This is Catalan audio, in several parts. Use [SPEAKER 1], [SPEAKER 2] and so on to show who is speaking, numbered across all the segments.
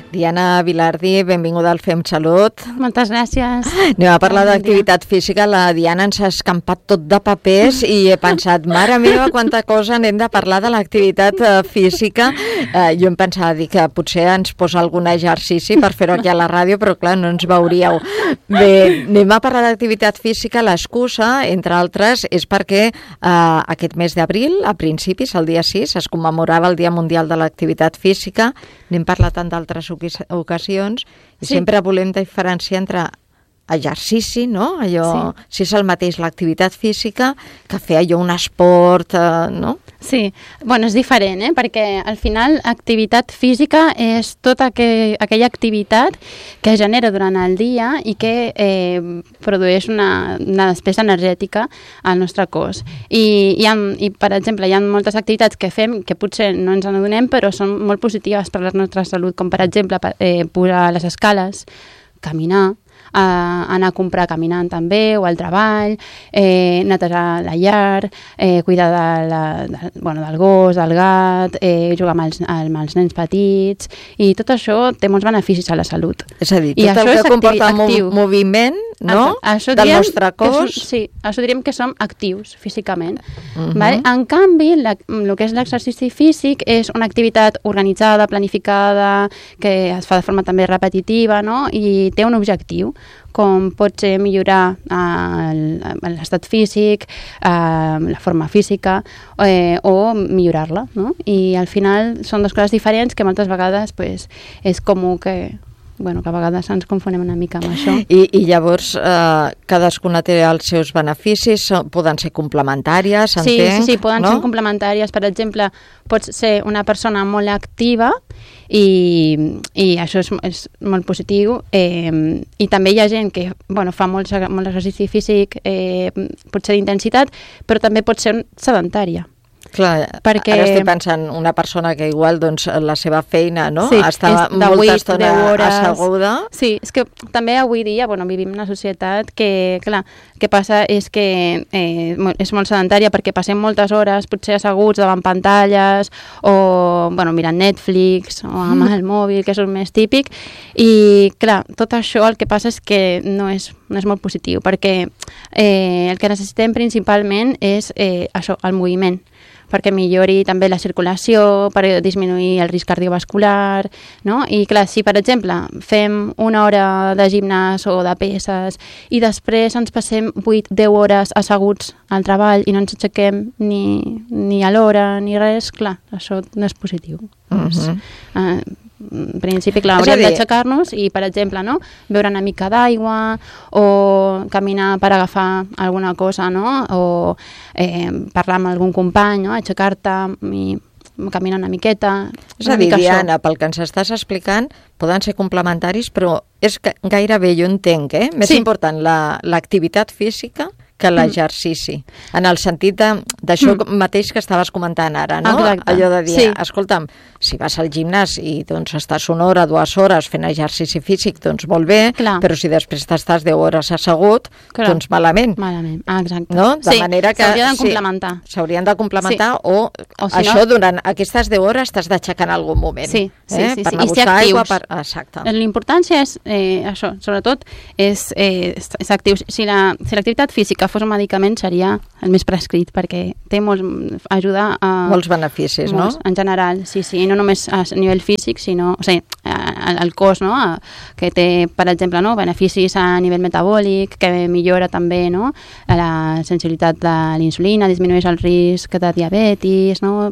[SPEAKER 1] Diana Vilardi, benvinguda al Fem Salut.
[SPEAKER 2] Moltes gràcies.
[SPEAKER 1] Anem a parlar d'activitat física. La Diana ens ha escampat tot de papers i he pensat, mare meva, quanta cosa n'hem de parlar de l'activitat física. Jo em pensava dir que potser ens posa algun exercici per fer-ho aquí a la ràdio, però clar, no ens veuríeu. Bé, anem a parlar d'activitat física. L'excusa, entre altres, és perquè aquest mes d'abril, a principis, el dia 6, es commemorava el Dia Mundial de l'Activitat Física. N'hem parlat en d'altres ocasions i sempre volem diferenciar entre exercici, no? Allò, si és el mateix l'activitat física que fer allò un esport, no?
[SPEAKER 2] Sí, bueno, és diferent, perquè al final activitat física és tota aquella activitat que es genera durant el dia i que produeix una despesa energètica al nostre cos. I per exemple, hi ha moltes activitats que fem que potser no ens n'adonem, però són molt positives per a la nostra salut, com per exemple pujar les escales, caminar, anar a comprar caminant també, o al treball, netejar la llar, cuidar del gos, del gat, jugar amb els nens petits, i tot això té molts beneficis a la salut.
[SPEAKER 1] És a dir, tot el que comporta moviment, no?, del nostre cos.
[SPEAKER 2] Sí, això diríem que som actius físicament. En canvi, el que és l'exercici físic és una activitat organitzada, planificada, que es fa de forma també repetitiva, no?, i té un objectiu, com pot ser millorar l'estat físic, la forma física, o millorar-la, no? I al final són dues coses diferents que moltes vegades és comú que a vegades ens confonem una mica amb això.
[SPEAKER 1] I llavors cadascuna té els seus beneficis, poden ser complementàries, entenc?
[SPEAKER 2] Sí, poden ser complementàries. Per exemple, pots ser una persona molt activa i això és molt positiu, i també hi ha gent que fa molt exercici físic, pot ser d'intensitat, però també pot ser sedentària.
[SPEAKER 1] Clar, ara estic pensant una persona que igual la seva feina, no?
[SPEAKER 2] Sí,
[SPEAKER 1] està molta estona asseguda.
[SPEAKER 2] Sí, és que també avui dia vivim en una societat que, clar, el que passa és que és molt sedentària perquè passem moltes hores potser asseguts davant pantalles o mirant Netflix o amb el mòbil, que és el més típic, i clar, tot això el que passa és que no és molt positiu, perquè el que necessitem principalment és això, el moviment, perquè millori també la circulació, per disminuir el risc cardiovascular, no? I clar, si per exemple fem una hora de gimnàs o de peses i després ens passem 8-10 hores asseguts al treball i no ens aixequem ni a l'hora ni res, clar, això no és positiu. En principi, clar, hauríem d'aixecar-nos i, per exemple, beure una mica d'aigua o caminar per agafar alguna cosa, o parlar amb algun company, aixecar-te i caminar una miqueta.
[SPEAKER 1] És a dir, Diana, pel que ens estàs explicant, poden ser complementaris, però és que gairebé, jo entenc, més important l'activitat física que l'exercici, en el sentit d'això mateix que estaves comentant ara, no?
[SPEAKER 2] Exacte.
[SPEAKER 1] Allò de dir, escolta'm, si vas al gimnàs i estàs una hora, 2 hores fent exercici físic, doncs molt bé, però si després t'estàs 10 hores assegut, doncs malament.
[SPEAKER 2] Malament, exacte.
[SPEAKER 1] No? De manera que
[SPEAKER 2] s'haurien de complementar.
[SPEAKER 1] S'haurien de complementar o això, durant aquestes 10 hores t'has d'aixecar en algun moment.
[SPEAKER 2] Sí.
[SPEAKER 1] Per anar a buscar aigua. Exacte.
[SPEAKER 2] L'importància és, això, sobretot, és actius. Si l'activitat física fos un medicament seria el més prescrit, perquè té ajuda a
[SPEAKER 1] molts beneficis, no?
[SPEAKER 2] En general, sí, no només a nivell físic, sinó el cos, no? Que té, per exemple, beneficis a nivell metabòlic, que millora també la sensibilitat de l'insulina, disminueix el risc de diabetis, no?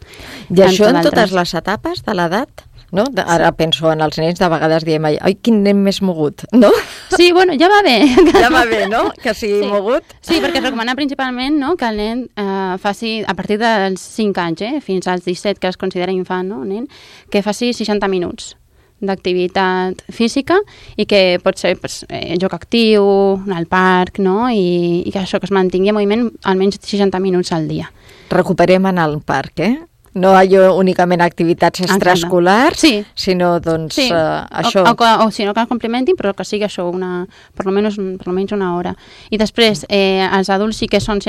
[SPEAKER 1] I això en totes les etapes de l'edat? No? Ara penso en els nens, de vegades diem, ai, quin nen més mogut, no?
[SPEAKER 2] Sí, ja va bé.
[SPEAKER 1] Ja va bé, no?, que sigui mogut.
[SPEAKER 2] Sí, perquè es recomana principalment que el nen faci, a partir dels 5 anys, fins als 17, que es considera infant, nen, que faci 60 minuts d'activitat física i que pot ser joc actiu, anar al parc, i que això, que es mantingui en moviment almenys 60 minuts al dia.
[SPEAKER 1] Recuperem anar al parc, No allò únicament activitats extraescolars, sinó, això...
[SPEAKER 2] O si no, que es complementin, però que sigui això, per almenys una hora. I després, els adults sí que són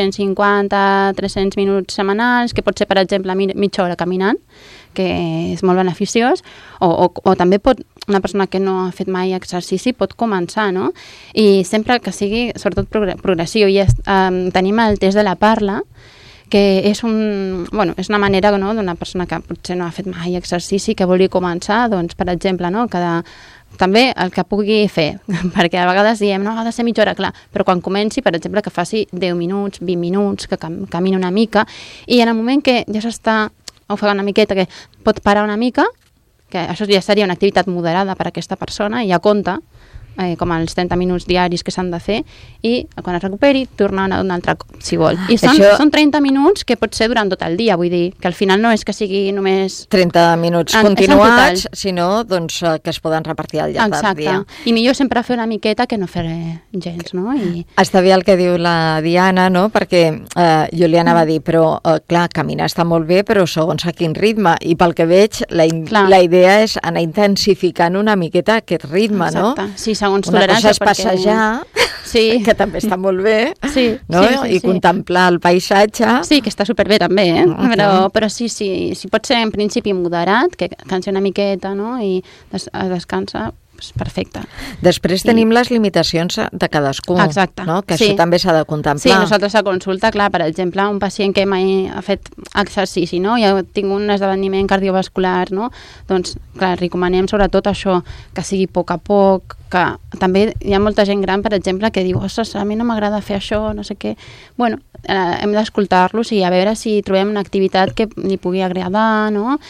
[SPEAKER 2] 150-300 minuts setmanals, que pot ser, per exemple, mitja hora caminant, que és molt beneficiós, o també una persona que no ha fet mai exercici pot començar, no? I sempre que sigui, sobretot progressiu. I tenim el test de la parla, que és és una manera, no?, d'una persona que potser no ha fet mai exercici, que vulgui començar, doncs, per exemple, no?, també el que pugui fer, perquè a vegades diem, no, ha de ser mitja hora, clar, però quan comenci, per exemple, que faci 10 minuts, 20 minuts, que camini una mica, i en el moment que ja s'està ofegant una miqueta, que pot parar una mica, que això ja seria una activitat moderada per a aquesta persona, i ja compta, com els 30 minuts diaris que s'han de fer, i quan es recuperi tornar a un altre cop, si vol. I són 30 minuts que pot ser durant tot el dia, vull dir, que al final no és que sigui només...
[SPEAKER 1] 30 minuts continuats, sinó doncs, que es poden repartir al llarg del dia.
[SPEAKER 2] I millor sempre fer una miqueta que no fer gens, no?
[SPEAKER 1] Està bé el que diu la Diana, no? Perquè jo li anava a dir, però clar, caminar està molt bé, però segons a quin ritme, i pel que veig, la idea és anar intensificant una miqueta aquest ritme, no?
[SPEAKER 2] Sí, segons
[SPEAKER 1] una cosa és passejar, que també està molt bé, no? I contemplar el paisatge.
[SPEAKER 2] Sí, que està superbé també, però sí, pot ser en principi moderat, que cansi una miqueta, no? I descansa, perfecte.
[SPEAKER 1] Després tenim les limitacions de cadascú, no? Que això també s'ha de contemplar.
[SPEAKER 2] Sí, nosaltres a consulta, clar, per exemple, un pacient que mai ha fet exercici, no? I ha tingut un esdeveniment cardiovascular, no? Doncs, clar, recomanem sobretot això, que sigui a poc, que també hi ha molta gent gran, per exemple, que diu, ostres, a mi no m'agrada fer això, no sé què. Bueno, hem d'escoltar-los i a veure si trobem una activitat que li pugui agradar, no?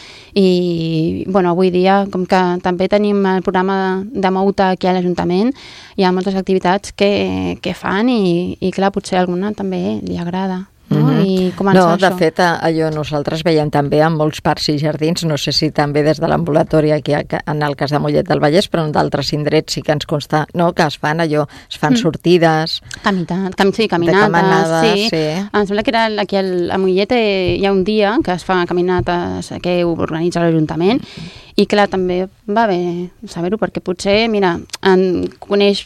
[SPEAKER 2] I, bueno, avui dia, com que també tenim el programa de Mouta aquí a l'Ajuntament, hi ha moltes activitats que fan i clar, potser alguna també li agrada. No? I començar
[SPEAKER 1] de fet, allò nosaltres veiem també en molts parcs i jardins, no sé si també des de l'ambulatori aquí en el cas de Mollet del Vallès, però en d'altres indrets sí que ens consta, no?, que es fan sortides, caminades, sí.
[SPEAKER 2] Em sembla que era aquí a Mollet hi ha un dia que es fa caminates que ho organitza l'Ajuntament, i clar, també va bé saber-ho, perquè potser, mira, coneix,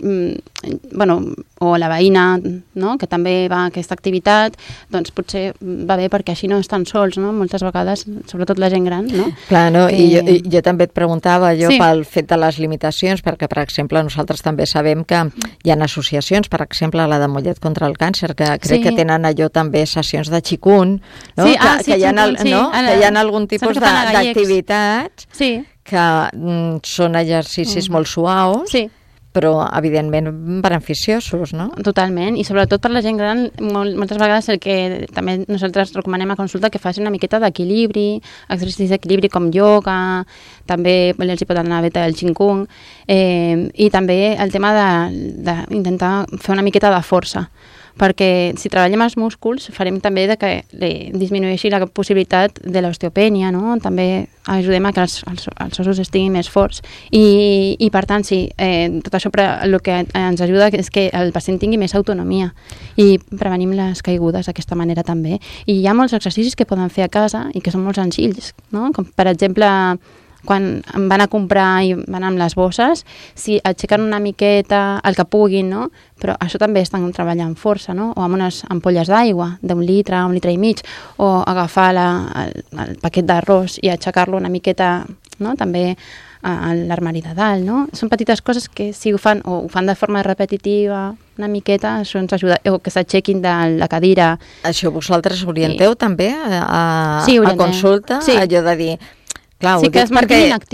[SPEAKER 2] o la veïna, no?, que també va a aquesta activitat, doncs potser va bé perquè així no estan sols, no?, moltes vegades, sobretot la gent gran, no?
[SPEAKER 1] Clar, no? I jo també et preguntava pel fet de les limitacions, perquè, per exemple, nosaltres també sabem que hi ha associacions, per exemple, la de Mollet contra el Càncer, que crec que tenen allò també sessions de xicun, no? Que hi ha algun tipus d'activitats que són exercicis molt suaus, però evidentment beneficiosos, no?
[SPEAKER 2] Totalment, i sobretot per la gent gran, moltes vegades el que també nosaltres recomanem a consulta que faci una miqueta d'equilibri, exercicis d'equilibri com ioga, també els hi pot anar bé el qigong, i també el tema d'intentar fer una miqueta de força, perquè si treballem els músculs farem també que disminueixi la possibilitat de l'osteopènia, no? També ajudem a que els ossos estiguin més forts i per tant, sí, tot això el que ens ajuda és que el pacient tingui més autonomia i prevenim les caigudes d'aquesta manera també. I hi ha molts exercicis que poden fer a casa i que són molt senzills, no? Com per exemple, quan van a comprar i van amb les bosses, si aixequen una miqueta el que puguin, no? Però això també estan treballant força, no? O amb unes ampolles d'aigua d'1 litre, 1 litre i mig, o agafar el paquet d'arròs i aixecar-lo una miqueta, no?, també a l'armari de dalt, no? Són petites coses que si ho fan, o ho fan de forma repetitiva, una miqueta, això ens ajuda, o que s'aixequin de la cadira.
[SPEAKER 1] Això vosaltres orienteu també a consulta? Allò de dir... Clar,
[SPEAKER 2] sí, que es mantinguin actius.